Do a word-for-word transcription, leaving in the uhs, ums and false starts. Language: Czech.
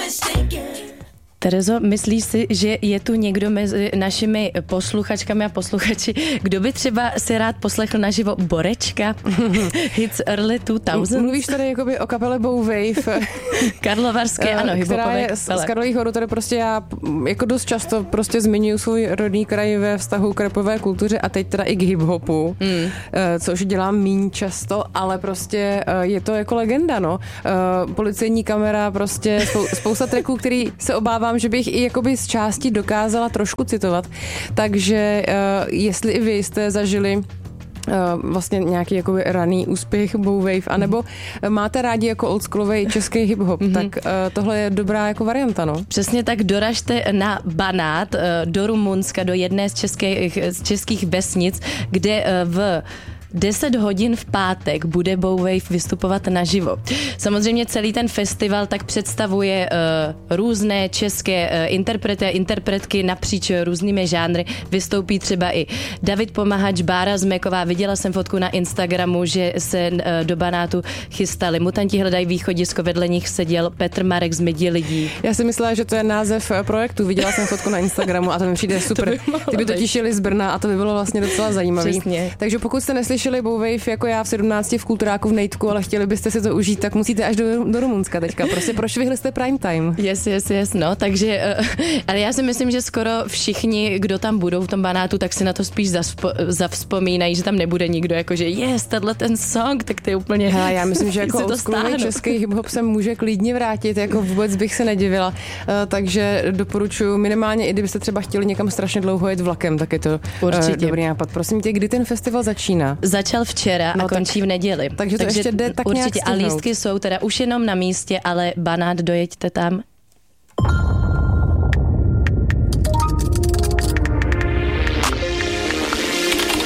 Terezo, myslíš si, že je tu někdo mezi našimi posluchačkami a posluchači, kdo by třeba si rád poslechl naživo Borečka? Hits early two thousands. Mluvíš tady jakoby o kapele Bow Wave. Karlovarské, ano, která je kapele. z Karlových Varů, tady prostě já jako dost často prostě zmiňuji svůj rodný kraj ve vztahu k rapové kultuře a teď teda i k hip-hopu, mm. což dělám míň často, ale prostě je to jako legenda, no. Policejní kamera, prostě spou- spousta tracků, který se obávám, že bych i jakoby z části dokázala trošku citovat. Takže uh, jestli i vy jste zažili Uh, vlastně nějaký jakoby raný úspěch Bow Wave, anebo máte rádi jako oldschoolový český hip-hop, mm-hmm. tak uh, tohle je dobrá jako varianta, no. Přesně tak, doražte na Banát uh, do Rumunska, do jedné z českých, z českých vesnic, kde uh, v deset hodin v pátek bude Bow Wave vystupovat naživo. Samozřejmě celý ten festival tak představuje uh, různé české uh, interprety a interpretky napříč různými žánry. Vystoupí třeba i David Pomahač, Bára Zmeková. Viděla jsem fotku na Instagramu, že se uh, do Banátu chystali Mutanti hledají východisko, vedle nich seděl Petr Marek z Midi lidí. Já si myslela, že to je název projektu. Viděla jsem fotku na Instagramu a to mi přijde super. By Ty by totiž jeli z Brna a to by bylo vlastně docela zajímavé. Takže pokud jste neslyšeli Bow Wave jako já v sedmnácti v Kulturáku v Nejtku, ale chtěli byste si to užít, tak musíte až do, do Rumunska teďka. Prostě prošvihli jste prime time. Yes, yes, yes, no, takže, uh, ale já si myslím, že skoro všichni, kdo tam budou v tom Banátu, tak si na to spíš zaspo, zavzpomínají, že tam nebude nikdo, jakože yes, tenhle ten song, tak to je úplně... Hele, já myslím, že jako oldschoolový český hip-hop se může klidně vrátit, jako vůbec bych se nedivila. Uh, takže doporučuji minimálně, i kdybyste třeba chtěli někam strašně dlouho jet vlakem, tak je to uh, dobrý nápad. Prosím tě, kdy ten festival začíná? Začal včera no a končí tak, v neděli. Takže to takže ještě jde tak určitě. nějak A lístky jsou teda už jenom na místě, ale Banát, dojeďte tam